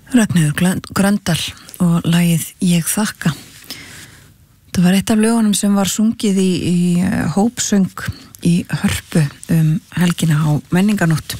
Ragnheiður Gröndal og lagið Ég þakka. Það var eitt af lögunum sem var sungið í hópsöng í Hörpu helgina á Menningarnótt.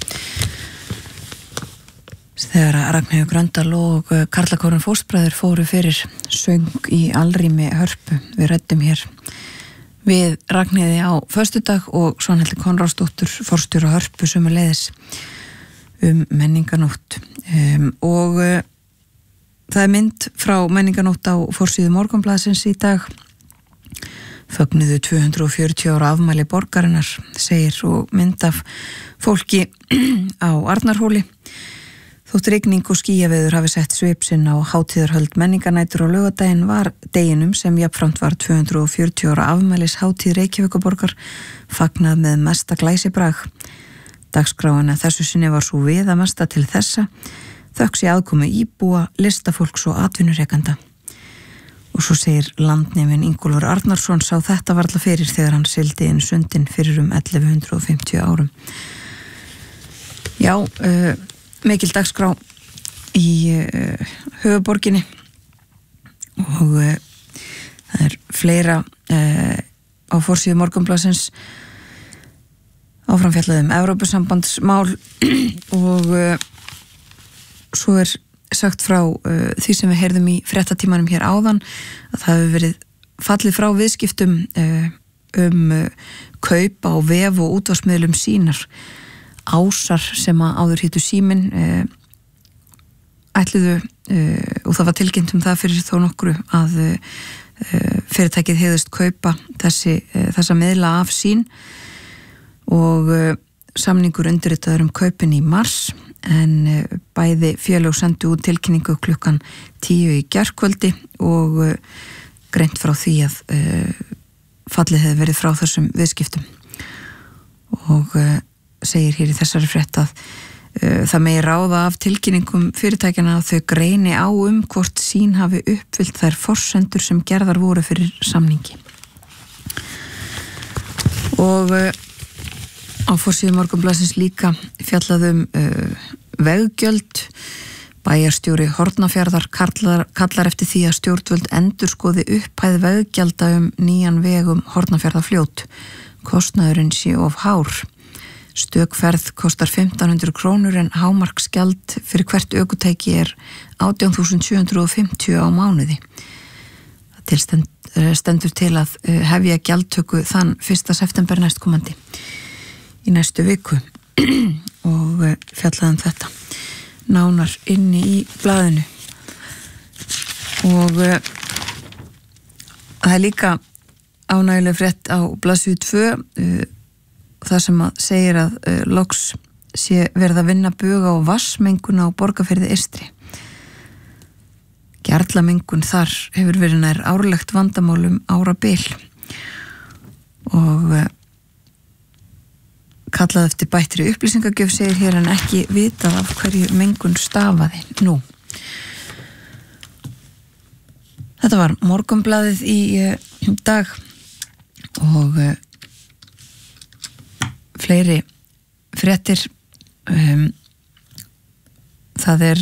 Þegar Ragnheiður Gröndal og Karlakórinn Fóstbræður fóru fyrir söng í alrými Hörpu. Við ræddum hér við Ragnheiði á föstudag og Svanhildi Konráðsdóttur forstjóra Hörpu sömuleiðis Menningarnótt og það er mynd frá Menningarnótt á forsíðu Morgunblaðsins í dag. Fögnuðu 240 ára afmæli borgarinnar, segir, og mynd af fólki á Arnarhóli. Þótt rigning og skýjaveður hafi sett svip sinn á hátíðarhöld menningarnætur og laugardaginn var deginum sem jafnframt var 240 ára afmælis hátíð Reykjavíkurborgar fagnað með mesta glæsibrag. Dagskráin að þessu sinni var svo viðamesta til þessa, þökks í aðkomu íbúa, listafólks og atvinnurekanda. Og svo segir landneminn Ingólfur Arnarsson sá þetta varla fyrir þegar hann sigldi inn sundin fyrir 1150 árum. Já, mikil dagskrá í höfuborginni og það er fleira á forsíðu Morgunblaðsins. Áframfjallaði Evrópusambandsmál og svo er sagt frá því sem við heyrðum í fréttatímanum hér áðan að það hefur verið fallið frá viðskiptum kaup á vef og útvarpsmiðlum Sýnar. Ásar sem að áður hétu Síminn ætluðu og það var tilkynnt það fyrir þó nokkru að fyrirtækið hegðist kaupa þessa miðla af Sín og samningur undirritaður kaupin í mars en bæði félög sendu út tilkynningu klukkan 10 í gærkvöldi og greint frá því að fallið hefði verið frá þessum viðskiptum og segir hér í þessari frétt að það megi ráða af tilkynningum fyrirtækjana að þau greini á hvort Sín hafi uppfyllt þær forsendur sem gerðar voru fyrir samningi. Og á forsíðu Morgunblaðsins líka fjallaðum veggjöld. Bæjarstjóri Hornafjarðar kallar eftir því að stjórnvöld endurskoði upphæð veggjalda nýjan veg Hornafjarðarfljót. Kostnaðurinn sé of hár. Stökferð kostar 1500 krónur en hámarksgjald fyrir hvert ökutæki er 18.750 á mánuði. Það stendur til að hefja gjaldtöku þann 1. september næstkomandi í næstu viku og fjallaðum þetta nánar inni í blaðinu og það er líka ánægileg frétt á blaðsíðu 2 það sem að segir að loks sé verið að vinna buga og vatnsmengun á Borgarfirði eystri. Gjarlamengun þar hefur verið nær árlegt vandamál árabil og kallað eftir bættri upplýsingagjöf segir hér en ekki vitað af hverju mengun stafaði nú. Þetta var Morgunblaðið í dag og fleiri fréttir. Það er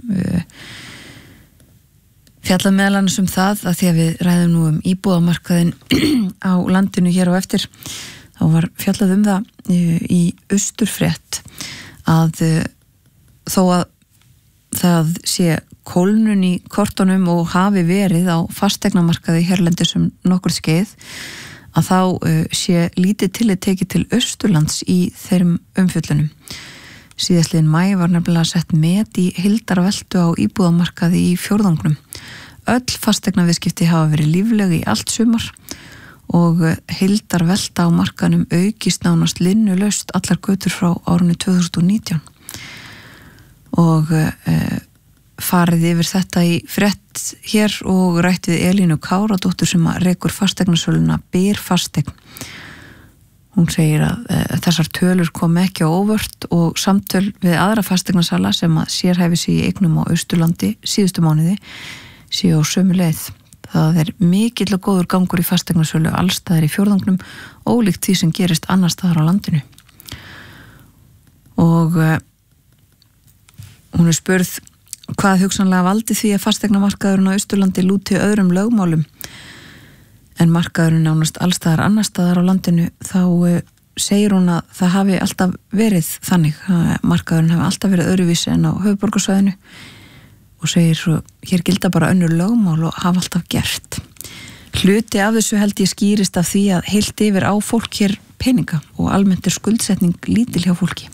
fjallað meðal annars það að því að við ræðum nú íbúðamarkaðinn á landinu hér á eftir. Þá var fjallað það í Austurfrétt að þó að það sé kólnun í kortunum og hafi verið á fasteignamarkaði hérlendis nokkur skeið að þá sé lítið tillit tekið til Austurlands í þeim umfjöllunum. Síðastliðinn maí var nefnilega sett met í heildarveltu á íbúðamarkaði í fjórðungnum. Öll fasteignaviðskipti hafa verið lífleg í allt sumar og heildarvelta á markanum aukist nánast linnulaust allar götur frá árinu 2019 og farið yfir þetta í frétt hér og rætt við Elínu Káradóttur sem að rekur fasteignasöluna Byr fasteign. Hún segir að þessar tölur kom ekki á óvart og samtöl við aðra fasteignasala sem að sérhæfi sig í eignum á Austurlandi síðustu mánuði séu á sömu leið. Það er mikill og góður gangur í fasteignasölu allstaðar í fjórðungnum, ólíkt því sem gerist annars staðar á landinu. Og hún er spurð hvað hugsanlega valdi því að fasteignamarkaðurinn á Austurlandi lúti öðrum lögmálum en markaðurinn nánast allstaðar annar staðar á landinu, þá segir hún að það hafi alltaf verið þannig, markaðurinn hafi alltaf verið öðruvísi en á höfuðborgarsvæðinu og segir svo, hér gilda bara önnur lögmál og hafa alltaf gert. Hluti af þessu held ég skýrist af því að heilt yfir á fólk hér peninga og almennt skuldsetning lítil hjá fólki.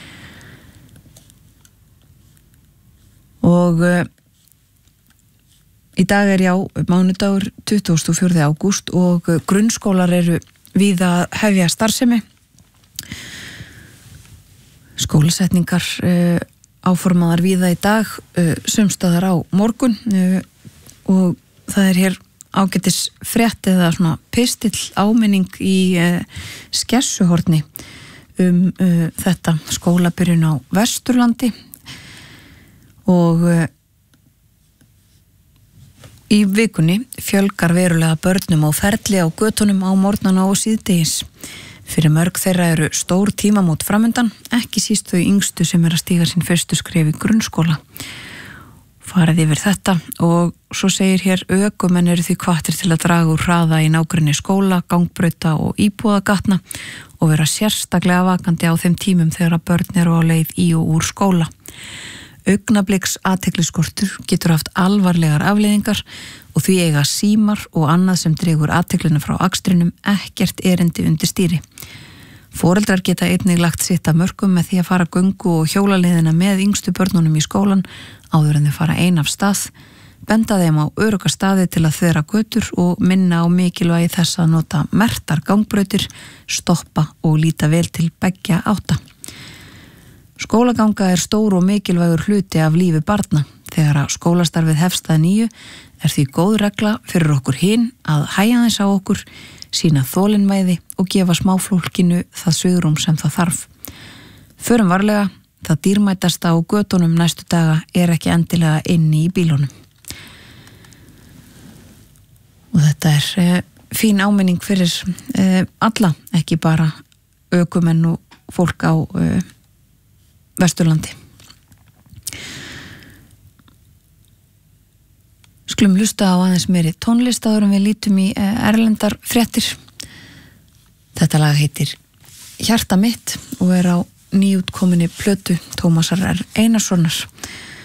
Og í dag mánudagur 24. ágúst og grunnskólar eru víða að hefja starfsemi. Skólasetningar áformaðar víða í dag, sumstaðar á morgun og það er hér ágætis frétt eða svona pistill áminning í Skessuhorni þetta skólabyrjun á Vesturlandi og í vikunni fjölgar verulega börnum á ferli á götunum á morgnana og síðdegis. Fyrir mörg þeirra eru stór tímamót framundan, ekki síst þau yngstu sem að stíga sín fyrstu skref í grunnskóla. Farið yfir þetta og svo segir hér ökumenn eru því hvattir til að draga úr hraða í nágrenni skóla, gangbrauta og íbúðagatna og vera sérstaklega vakandi á þeim tímum þegar að börn eru á leið í og úr skóla. Augnabliks athygliskortur getur haft alvarlegar afleiðingar og því eiga símar og annað sem dregur athyglina frá akstrinum ekkert erindi undir stýri. Foreldrar geta einnig lagt sitt af mörkum með því að fara göngu og hjólaleiðina með yngstu börnunum í skólan áður en þau fara ein af stað, benda þeim á örugga staði til að þvera götur og minna á mikilvægi þess að nota merktar gangbrautir, stoppa og líta vel til beggja átta. Skólaganga er stór og mikilvægur hluti af lífi barna. Þegar að skólastarfið hefst að nýju er því góð regla fyrir okkur hin að hægja þess á okkur, sína þolinmæði og gefa smáfólkinu það svigrúm sem það þarf. Förum varlega, það dýrmætasta á götunum næstu daga er ekki endilega inni í bílunum. Og þetta er fín áminning fyrir alla, ekki bara ökumenn og fólk á Vesturlandi. Skulum hlusta á aðeins meiri tónlist áður en við lítum í erlendar fréttir. Þetta lag heitir Hjarta mitt og er á nýútkominni plötu Tómasar R. Einarssonar.